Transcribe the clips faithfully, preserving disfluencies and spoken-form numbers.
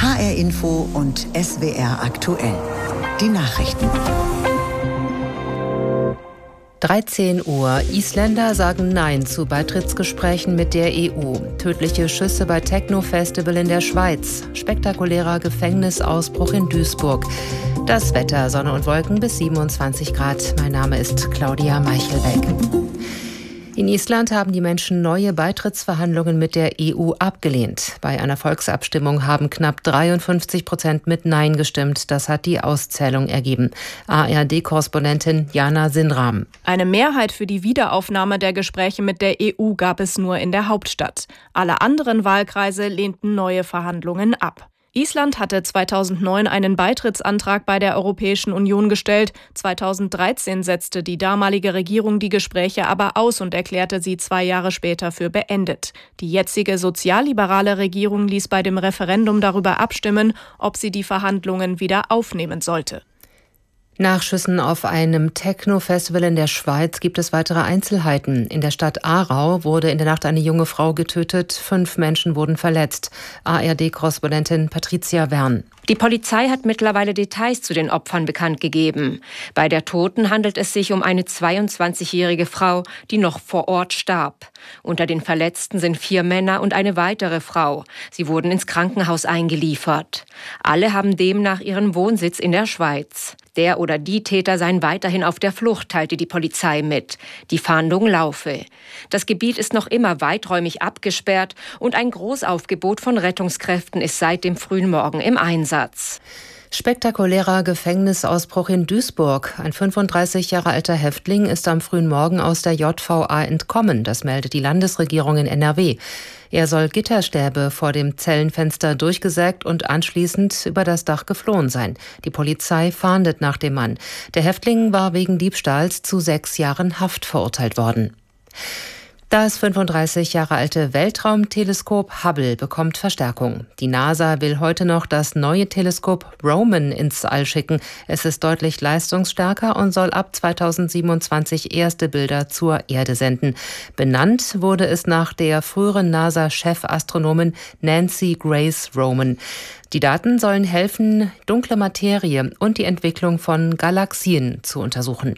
H R Info und S W R aktuell. Die Nachrichten. dreizehn Uhr. Isländer sagen Nein zu Beitrittsgesprächen mit der E U. Tödliche Schüsse bei Techno-Festival in der Schweiz. Spektakulärer Gefängnisausbruch in Duisburg. Das Wetter, Sonne und Wolken bis siebenundzwanzig Grad. Mein Name ist Claudia Meichelbeck. In Island haben die Menschen neue Beitrittsverhandlungen mit der E U abgelehnt. Bei einer Volksabstimmung haben knapp dreiundfünfzig Prozent mit Nein gestimmt. Das hat die Auszählung ergeben. A R D-Korrespondentin Jana Sinram. Eine Mehrheit für die Wiederaufnahme der Gespräche mit der E U gab es nur in der Hauptstadt. Alle anderen Wahlkreise lehnten neue Verhandlungen ab. Island hatte zweitausendneun einen Beitrittsantrag bei der Europäischen Union gestellt. zweitausenddreizehn setzte die damalige Regierung die Gespräche aber aus und erklärte sie zwei Jahre später für beendet. Die jetzige sozialliberale Regierung ließ bei dem Referendum darüber abstimmen, ob sie die Verhandlungen wieder aufnehmen sollte. Nach Schüssen auf einem Techno-Festival in der Schweiz gibt es weitere Einzelheiten. In der Stadt Aarau wurde in der Nacht eine junge Frau getötet. Fünf Menschen wurden verletzt. A R D-Korrespondentin Patricia Wern. Die Polizei hat mittlerweile Details zu den Opfern bekannt gegeben. Bei der Toten handelt es sich um eine zweiundzwanzigjährige Frau, die noch vor Ort starb. Unter den Verletzten sind vier Männer und eine weitere Frau. Sie wurden ins Krankenhaus eingeliefert. Alle haben demnach ihren Wohnsitz in der Schweiz. Der oder die Täter seien weiterhin auf der Flucht, teilte die Polizei mit. Die Fahndung laufe. Das Gebiet ist noch immer weiträumig abgesperrt und ein Großaufgebot von Rettungskräften ist seit dem frühen Morgen im Einsatz. Spektakulärer Gefängnisausbruch in Duisburg. Ein fünfunddreißig Jahre alter Häftling ist am frühen Morgen aus der J V A entkommen. Das meldet die Landesregierung in N R W. Er soll Gitterstäbe vor dem Zellenfenster durchgesägt und anschließend über das Dach geflohen sein. Die Polizei fahndet nach dem Mann. Der Häftling war wegen Diebstahls zu sechs Jahren Haft verurteilt worden. Das fünfunddreißig Jahre alte Weltraumteleskop Hubble bekommt Verstärkung. Die NASA will heute noch das neue Teleskop Roman ins All schicken. Es ist deutlich leistungsstärker und soll ab zweitausendsiebenundzwanzig erste Bilder zur Erde senden. Benannt wurde es nach der früheren NASA-Chefastronomin Nancy Grace Roman. Die Daten sollen helfen, dunkle Materie und die Entwicklung von Galaxien zu untersuchen.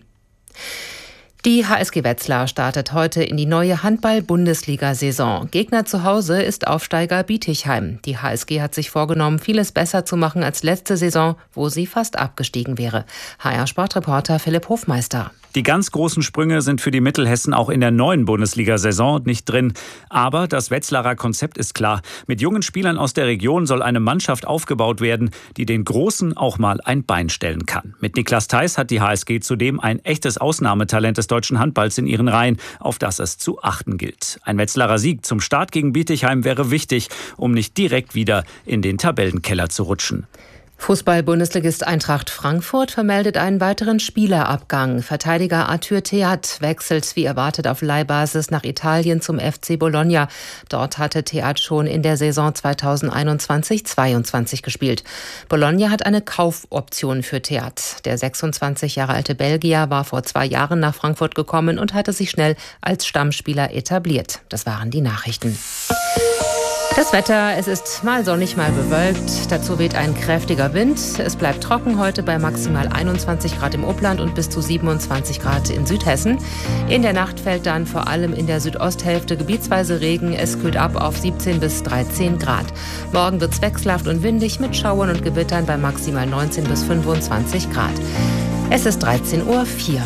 Die H S G Wetzlar startet heute in die neue Handball-Bundesliga-Saison. Gegner zu Hause ist Aufsteiger Bietigheim. Die H S G hat sich vorgenommen, vieles besser zu machen als letzte Saison, wo sie fast abgestiegen wäre. H R-Sportreporter Philipp Hofmeister. Die ganz großen Sprünge sind für die Mittelhessen auch in der neuen Bundesliga-Saison nicht drin. Aber das Wetzlarer Konzept ist klar. Mit jungen Spielern aus der Region soll eine Mannschaft aufgebaut werden, die den Großen auch mal ein Bein stellen kann. Mit Niklas Theis hat die H S G zudem ein echtes Ausnahmetalent des deutschen Handballs in ihren Reihen, auf das es zu achten gilt. Ein Wetzlarer Sieg zum Start gegen Bietigheim wäre wichtig, um nicht direkt wieder in den Tabellenkeller zu rutschen. Fußball-Bundesligist Eintracht Frankfurt vermeldet einen weiteren Spielerabgang. Verteidiger Arthur Theat wechselt wie erwartet auf Leihbasis nach Italien zum F C Bologna. Dort hatte Theat schon in der Saison zweitausendeinundzwanzig zweiundzwanzig gespielt. Bologna hat eine Kaufoption für Theat. Der sechsundzwanzig Jahre alte Belgier war vor zwei Jahren nach Frankfurt gekommen und hatte sich schnell als Stammspieler etabliert. Das waren die Nachrichten. Das Wetter, es ist mal sonnig, mal bewölkt. Dazu weht ein kräftiger Wind. Es bleibt trocken heute bei maximal einundzwanzig Grad im Upland und bis zu siebenundzwanzig Grad in Südhessen. In der Nacht fällt dann vor allem in der Südosthälfte gebietsweise Regen. Es kühlt ab auf siebzehn bis dreizehn Grad. Morgen wird es wechselhaft und windig mit Schauern und Gewittern bei maximal neunzehn bis fünfundzwanzig Grad. Es ist dreizehn Uhr vier.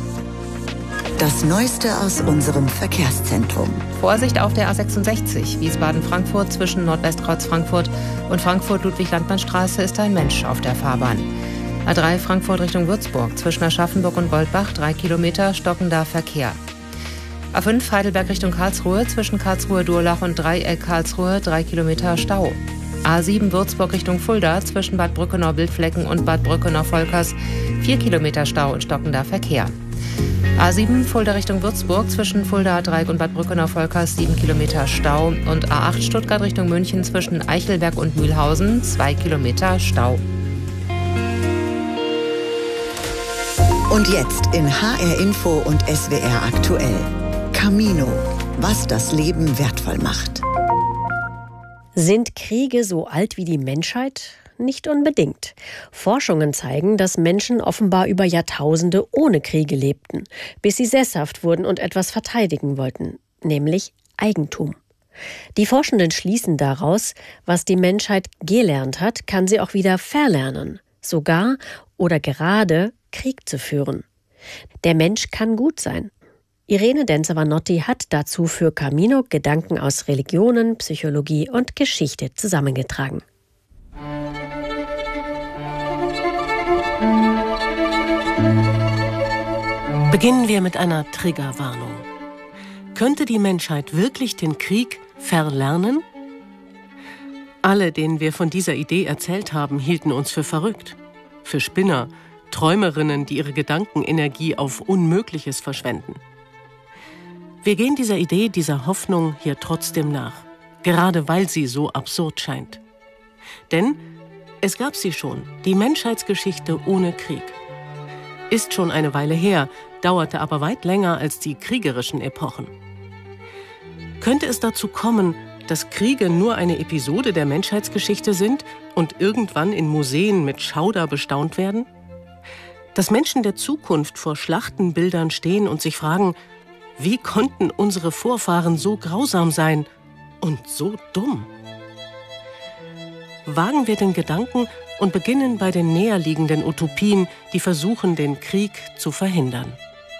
Das Neueste aus unserem Verkehrszentrum. Vorsicht auf der A sechsundsechzig, Wiesbaden-Frankfurt zwischen Nordwestkreuz-Frankfurt und Frankfurt-Ludwig-Landmann-Straße ist ein Mensch auf der Fahrbahn. A drei Frankfurt Richtung Würzburg zwischen Aschaffenburg und Goldbach, drei Kilometer, stockender Verkehr. A fünf Heidelberg Richtung Karlsruhe zwischen Karlsruhe-Durlach und Dreieck Karlsruhe, drei Kilometer Stau. A sieben Würzburg Richtung Fulda zwischen Bad Brückenau-Bildflecken und Bad Brückenau-Volkers, vier Kilometer Stau und stockender Verkehr. A sieben Fulda Richtung Würzburg zwischen Fulda Dreieck und Bad Brückenau-Volkers sieben Kilometer Stau und A acht Stuttgart Richtung München zwischen Eichelberg und Mühlhausen zwei Kilometer Stau. Und jetzt in H R Info und S W R aktuell. Camino, was das Leben wertvoll macht. Sind Kriege so alt wie die Menschheit? Nicht unbedingt. Forschungen zeigen, dass Menschen offenbar über Jahrtausende ohne Kriege lebten, bis sie sesshaft wurden und etwas verteidigen wollten, nämlich Eigentum. Die Forschenden schließen daraus, was die Menschheit gelernt hat, kann sie auch wieder verlernen, sogar oder gerade Krieg zu führen. Der Mensch kann gut sein. Irene Denzer-Vanotti hat dazu für Camino Gedanken aus Religionen, Psychologie und Geschichte zusammengetragen. Beginnen wir mit einer Triggerwarnung. Könnte die Menschheit wirklich den Krieg verlernen? Alle, denen wir von dieser Idee erzählt haben, hielten uns für verrückt, für Spinner, Träumerinnen, die ihre Gedankenenergie auf Unmögliches verschwenden. Wir gehen dieser Idee, dieser Hoffnung hier trotzdem nach, gerade weil sie so absurd scheint. Denn es gab sie schon, die Menschheitsgeschichte ohne Krieg. Ist schon eine Weile her, dauerte aber weit länger als die kriegerischen Epochen. Könnte es dazu kommen, dass Kriege nur eine Episode der Menschheitsgeschichte sind und irgendwann in Museen mit Schauder bestaunt werden? Dass Menschen der Zukunft vor Schlachtenbildern stehen und sich fragen, wie konnten unsere Vorfahren so grausam sein und so dumm? Wagen wir den Gedanken und beginnen bei den näherliegenden Utopien, die versuchen, den Krieg zu verhindern.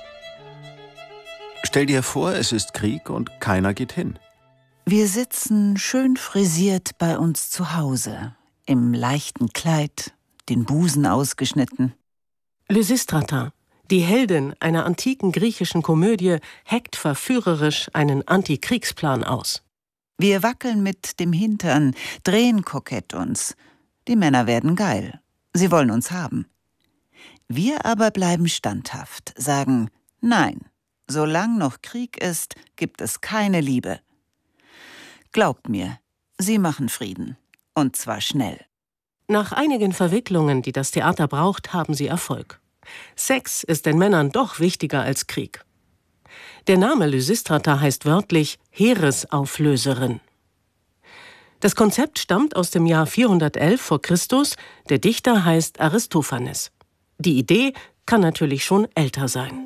Stell dir vor, es ist Krieg und keiner geht hin. Wir sitzen schön frisiert bei uns zu Hause, im leichten Kleid, den Busen ausgeschnitten. Lysistrata, die Heldin einer antiken griechischen Komödie, heckt verführerisch einen Antikriegsplan aus. Wir wackeln mit dem Hintern, drehen kokett uns. Die Männer werden geil. Sie wollen uns haben. Wir aber bleiben standhaft, sagen, nein, solange noch Krieg ist, gibt es keine Liebe. Glaubt mir, sie machen Frieden. Und zwar schnell. Nach einigen Verwicklungen, die das Theater braucht, haben sie Erfolg. Sex ist den Männern doch wichtiger als Krieg. Der Name Lysistrata heißt wörtlich Heeresauflöserin. Das Konzept stammt aus dem Jahr vierhundertelf vor Christus. Der Dichter heißt Aristophanes. Die Idee kann natürlich schon älter sein.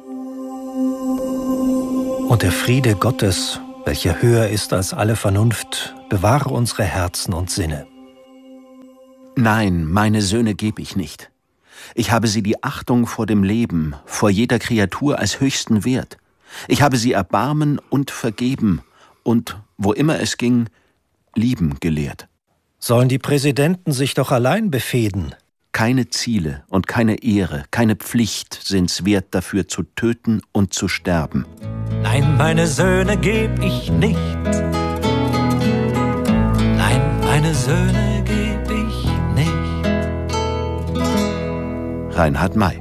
Und der Friede Gottes, welcher höher ist als alle Vernunft, bewahre unsere Herzen und Sinne. Nein, meine Söhne geb ich nicht. Ich habe sie die Achtung vor dem Leben, vor jeder Kreatur als höchsten Wert. Ich habe sie erbarmen und vergeben und, wo immer es ging, lieben gelehrt. Sollen die Präsidenten sich doch allein befehden? Keine Ziele und keine Ehre, keine Pflicht sind's wert, dafür zu töten und zu sterben. Nein, meine Söhne geb ich nicht. Nein, meine Söhne geb ich nicht. Reinhard May.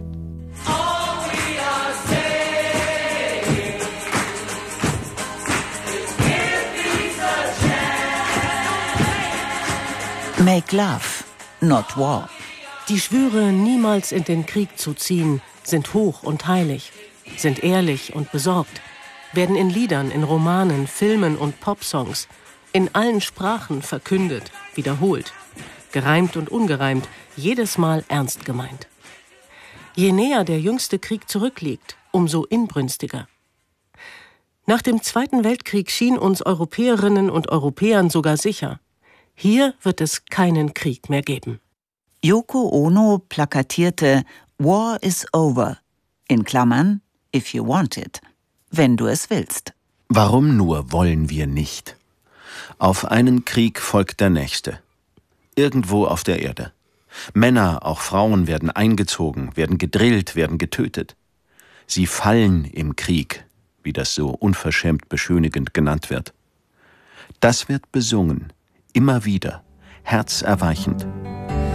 Make love, not war. Die Schwüre, niemals in den Krieg zu ziehen, sind hoch und heilig, sind ehrlich und besorgt, werden in Liedern, in Romanen, Filmen und Popsongs, in allen Sprachen verkündet, wiederholt, gereimt und ungereimt, jedes Mal ernst gemeint. Je näher der jüngste Krieg zurückliegt, umso inbrünstiger. Nach dem Zweiten Weltkrieg schien uns Europäerinnen und Europäern sogar sicher, hier wird es keinen Krieg mehr geben. Yoko Ono plakatierte War is over, in Klammern, if you want it, wenn du es willst. Warum nur wollen wir nicht? Auf einen Krieg folgt der nächste. Irgendwo auf der Erde. Männer, auch Frauen werden eingezogen, werden gedrillt, werden getötet. Sie fallen im Krieg, wie das so unverschämt beschönigend genannt wird. Das wird besungen, immer wieder, herzerweichend.